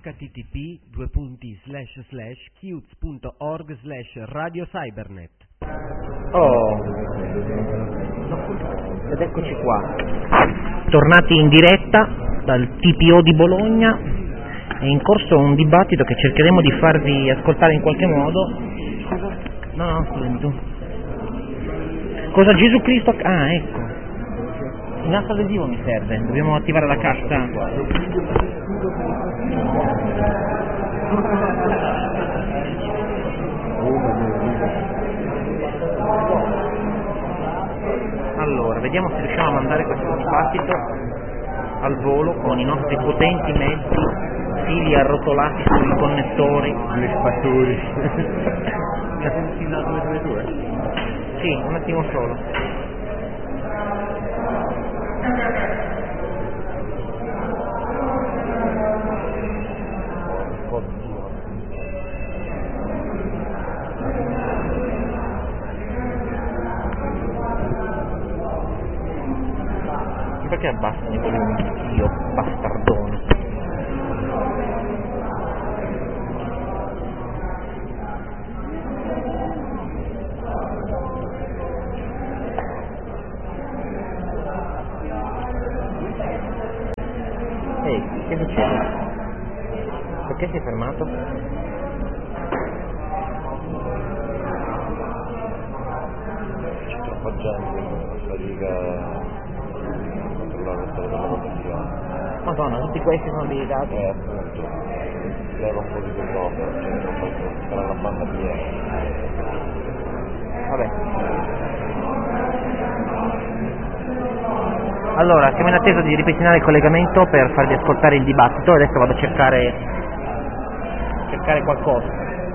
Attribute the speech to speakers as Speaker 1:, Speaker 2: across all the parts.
Speaker 1: http://qts.org/radiocybernet.
Speaker 2: Oh, ed eccoci qua, tornati in diretta dal TPO di Bologna. È in corso un dibattito che cercheremo di farvi ascoltare in qualche modo. No, tu. Cosa Gesù Cristo? Ah, ecco. Il nastro adesivo mi serve, dobbiamo attivare la cassa. Allora, vediamo se riusciamo a mandare questo dibattito al volo con i nostri potenti mezzi, fili arrotolati sui connettori.
Speaker 3: Le spattori.
Speaker 2: Sì, un attimo solo. Perché abbassano i volumi? Io, bastardone. Ehi, che succede? Perché sei fermato?
Speaker 3: C'è troppa gente, fatica.
Speaker 2: Madonna, tutti questi sono abilitati.
Speaker 3: Appunto, leva un po' di roba, sarà la banda piena.
Speaker 2: Vabbè. Allora, siamo in attesa di ripristinare il collegamento per farvi ascoltare il dibattito. Adesso vado a cercare qualcosa.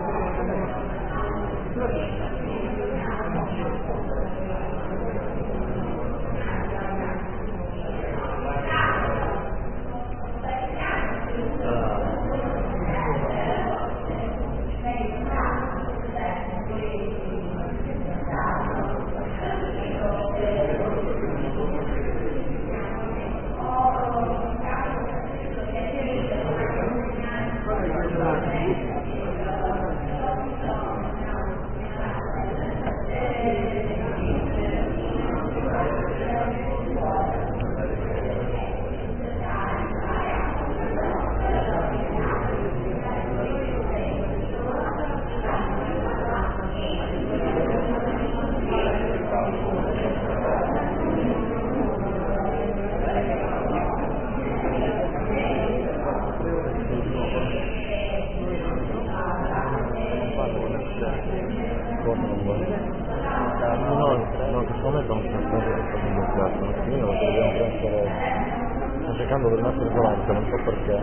Speaker 3: Cercando del nostro isolante, non so perché.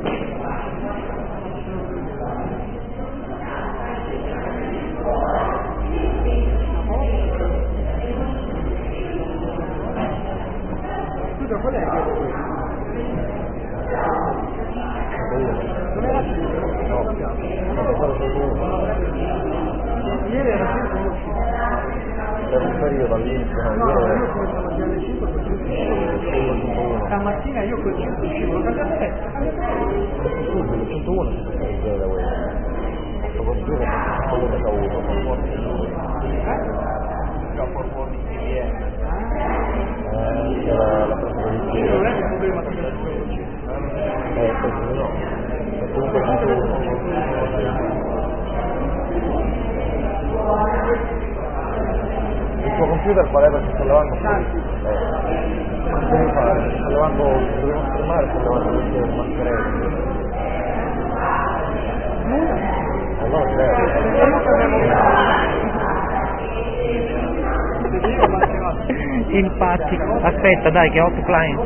Speaker 4: Scusa, qual è? Non era più?
Speaker 3: No, per fare solo uno.
Speaker 4: Ieri era sempre uscito.
Speaker 3: Per un periodo all'inizio,
Speaker 4: No,
Speaker 3: ieri
Speaker 4: io come stavo già alle 5 così stamattina io col 5 uscivo, l'ho cambiato adesso.
Speaker 3: scusa, il 101 si può fare da voi. Sto computer il 101 che ho avuto. C'era la prossima
Speaker 4: Non è
Speaker 3: edizione.
Speaker 4: un problema perché la sto uscendo.
Speaker 3: Questo no. Comunque il 101. Il tuo computer qual è perché sto levando? Cosa devi fare? Sto levando, dobbiamo schermare, sto levando queste mascherette. Allora
Speaker 2: Simpatico. Aspetta, dai, che ho offline.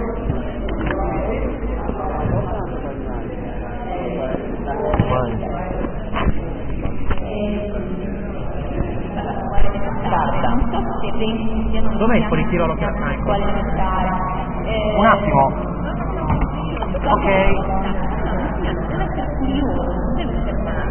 Speaker 2: Dov'è il politirolo che ha? Ecco. Un attimo. Ok.
Speaker 5: Deve essere curioso, non deve fermare.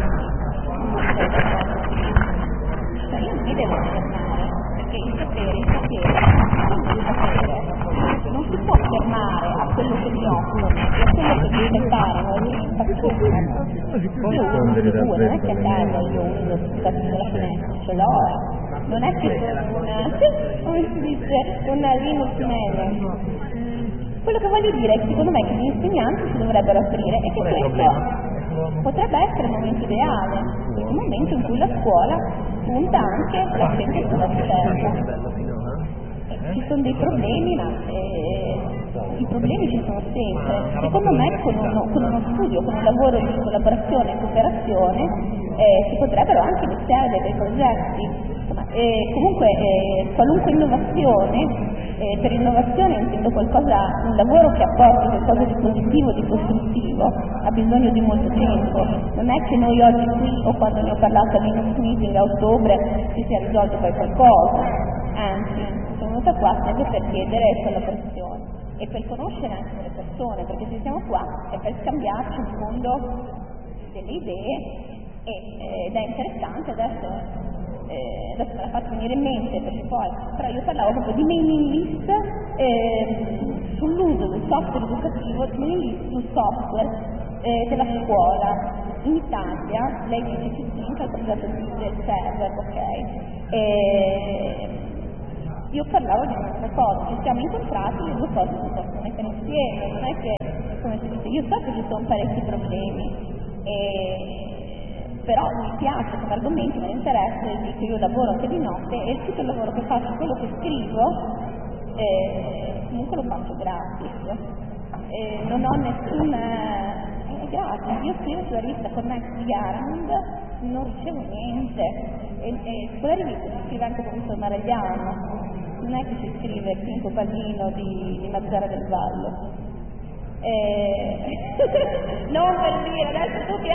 Speaker 5: Io non mi devo fermare, perché il sapere non si può fermare a quello che mi occupa, a quello che si separano,
Speaker 3: Puoi rispondere da
Speaker 5: non è che a
Speaker 3: Alberto,
Speaker 5: casa io uso tutta la finestra, ce l'ho, non è che sono una, come si dice, una Linux Manager. Quello che voglio dire è che secondo me che gli insegnanti si dovrebbero aprire e che questo potrebbe essere il momento ideale, il momento in cui la scuola punta anche l'accento sulla ricerca. Ci sono dei problemi, ma i problemi ci sono sempre. Secondo me con uno studio, con un lavoro di collaborazione e cooperazione si potrebbero anche iniziare dei progetti. Insomma, comunque qualunque innovazione, per innovazione intendo un lavoro che apporti qualcosa di positivo, di costruttivo, ha bisogno di molto tempo. Non è che noi oggi qui o quando ne ho parlato all'Innox Meeting a ottobre si sia risolto poi qualcosa, anzi sono venuta qua sempre per chiedere collaborazione e per conoscere anche le persone, perché se siamo qua è per scambiarci in fondo delle idee ed è interessante adesso me l'ha fatto venire in mente perché poi però io parlavo proprio di mailing list sull'uso del software educativo, di mailing list sul software della scuola in Italia. Lei dice che sì, ha utilizzato il server, ok, io parlavo di un'altra cosa, ci siamo incontrati, le due cose si possono mettere insieme, non è che, come si dice, io so che ci sono parecchi problemi però mi piace come argomento, mi interessa, dico io lavoro anche di notte e tutto il lavoro che faccio, quello che scrivo, comunque lo faccio gratis, non ho nessun gratis, io scrivo sulla rivista Connect di Armand, non ricevo niente e sulla rivista si scrive anche con il Maragliano, non è che si scrive Pinco Pallino di Mazzara del Vallo. Non per dire adesso tu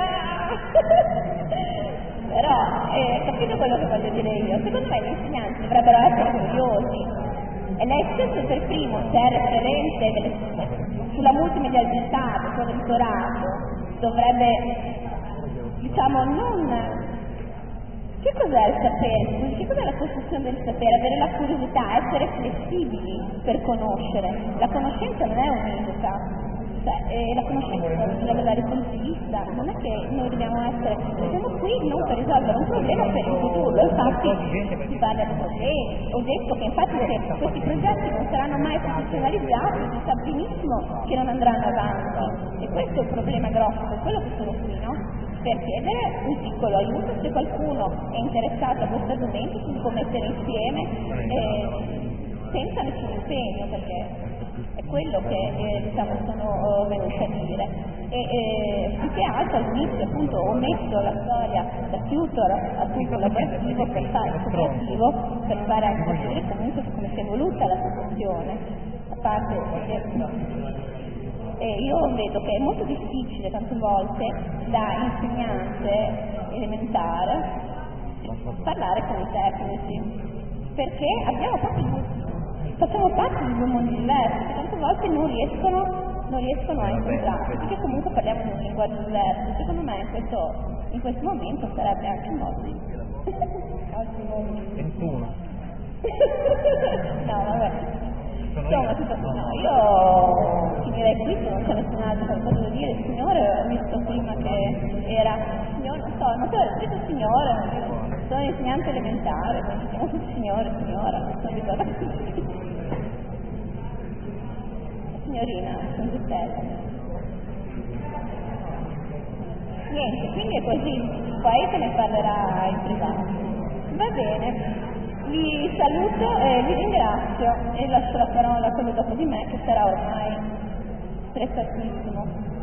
Speaker 5: però capito quello che voglio dire io? Secondo me gli insegnanti dovrebbero essere curiosi e lei stesso per primo, se è referente sulla multimedialità del suo dottorato, dovrebbe, diciamo, non... Che cos'è il sapere? Che cos'è la costruzione del sapere? Avere la curiosità, essere flessibili per conoscere. La conoscenza non è univoca. La conoscenza deve dare punti di vista, non è che noi dobbiamo essere, siamo qui non per risolvere un problema per il futuro, infatti si parla di problemi, ho detto che infatti se questi progetti non saranno mai professionalizzati si sa benissimo che non andranno avanti e questo è il problema grosso, per quello che sono qui, no? Per chiedere un piccolo aiuto se qualcuno è interessato a questo argomento, si può mettere insieme senza nessun impegno, perché è quello che diciamo sono venuta a dire e più che altro all'inizio appunto ho messo la storia da tutor a tutor collaborativo per fare anche capire comunque come si è evoluta la situazione, a parte io vedo che è molto difficile tante volte da insegnante elementare parlare con i tecnici perché facciamo parte di due mondi diversi che tante volte non riescono a incontrarsi, perché comunque parliamo di un linguaggio diverso. Secondo me in questo momento sarebbe anche un modo di
Speaker 3: 21.
Speaker 5: No, vabbè. Insomma, io finirei qui se non c'è nessun altro qualcosa da dire. Il signore ho visto prima che era signore, non so, era scritto signore, sono insegnante elementare, quindi siamo tutti signore, signora, non so di cosa. Signorina, sono Giuseppe. Niente, quindi è così, poi se ne parlerà in privato. Va bene, vi saluto e vi ringrazio e lascio la parola a quello dopo di me che sarà ormai stressatissimo.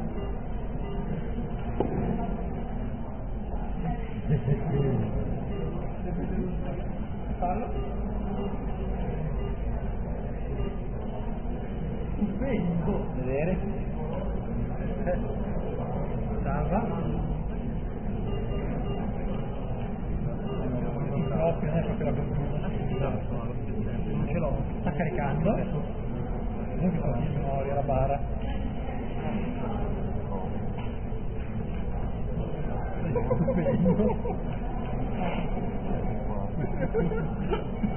Speaker 3: Vedere.
Speaker 4: Salva. Proprio, non è proprio la conclusione. Non ce l'ho. Sta caricando. Comunque sono di memoria la bara. Stupendo.